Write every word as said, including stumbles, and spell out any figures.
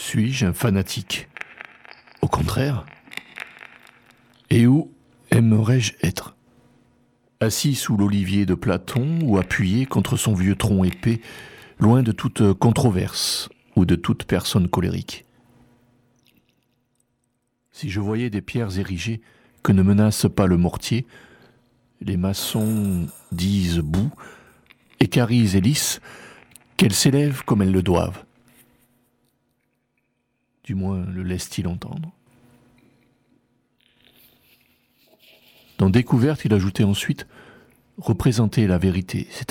Suis-je un fanatique? Au contraire. Et où aimerais-je être? Assis sous l'olivier de Platon ou appuyé contre son vieux tronc épais, loin de toute controverse ou de toute personne colérique. Si je voyais des pierres érigées que ne menace pas le mortier, les maçons disent boue, écarisent et lisses, qu'elles s'élèvent comme elles le doivent. Du moins le laisse-t-il entendre. Dans Découverte, il ajoutait ensuite « Représenter la vérité, c'est assez ».